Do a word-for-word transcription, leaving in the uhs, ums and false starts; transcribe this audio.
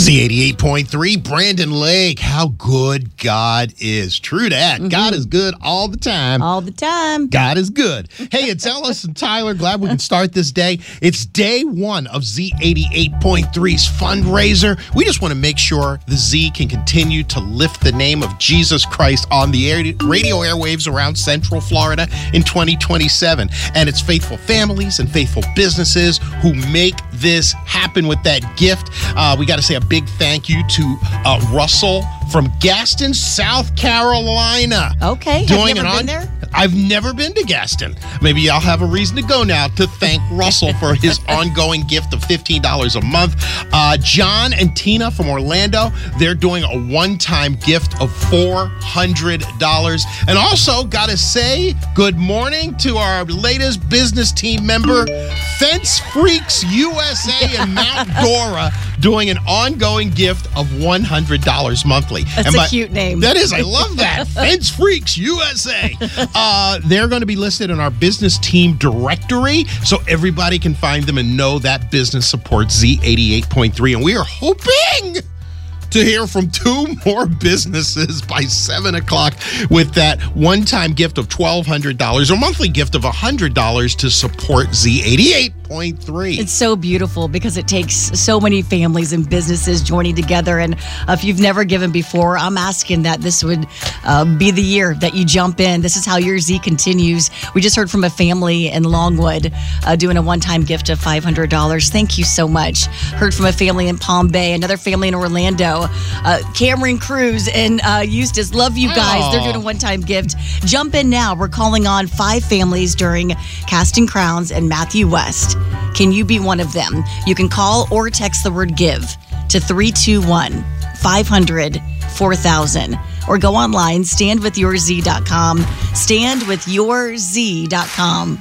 Z eighty-eight point three, Brandon Lake. How good God is. True that. Mm-hmm. God is good all the time. All the time. God is good. Hey, it's Ellis and Tyler. Glad we can start this day. It's day one of Z eighty-eight point three's fundraiser. We just want to make sure the Z can continue to lift the name of Jesus Christ on the air, radio airwaves around Central Florida in twenty twenty-seven. And it's faithful families and faithful businesses who make this happen with that gift. Uh, we got to say a big thank you to uh, Russell from Gaston, South Carolina. Okay. Doing Have you ever an on- been there? I've never been to Gaston. Maybe I'll have a reason to go now to thank Russell for his ongoing gift of fifteen dollars a month. Uh, John and Tina from Orlando, they're doing a one-time gift of four hundred dollars. And also, got to say good morning to our latest business team member, Fence Freaks U S A in Mount Dora, doing an ongoing gift of one hundred dollars monthly. That's and a by, cute name. That is. I love that. Fence Freaks U S A. Uh, they're going to be listed in our business team directory so everybody can find them and know that business supports Z eighty-eight point three. And we are hoping to hear from two more businesses by seven o'clock with that one-time gift of twelve hundred dollars or monthly gift of one hundred dollars to support Z eighty-eight point three. It's so beautiful because it takes so many families and businesses joining together. And uh, if you've never given before, I'm asking that this would uh, be the year that you jump in. This is how your Z continues. We just heard from a family in Longwood uh, doing a one-time gift of five hundred dollars. Thank you so much. Heard from a family in Palm Bay, another family in Orlando. Uh, Cameron Cruz and uh, Eustace, love you guys. Aww. They're doing a one-time gift. Jump in now. We're calling on five families during Casting Crowns and Matthew West. Can you be one of them? You can call or text the word give to three two one, five hundred, four thousand or go online, stand with your z dot com, stand with your z dot com.